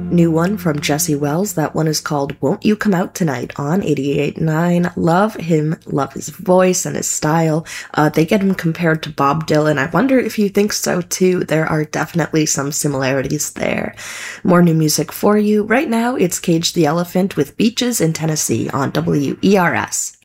New one from Jesse Wells. That one is called Won't You Come Out Tonight on 88.9. Love him, love his voice and his style. They get him compared to Bob Dylan. I wonder if you think so too. There are definitely some similarities there. More new music for you. Right now, it's Cage the Elephant with Beaches in Tennessee on WERS.